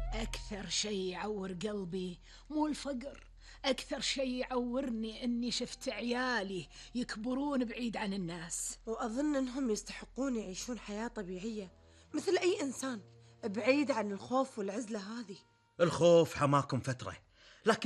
أكثر شيء يعور قلبي مو الفقر، أكثر شيء يعورني أني شفت عيالي يكبرون بعيد عن الناس. وأظن أنهم يستحقون يعيشون حياة طبيعية مثل أي إنسان، بعيد عن الخوف والعزلة هذه. الخوف حماكم فترة،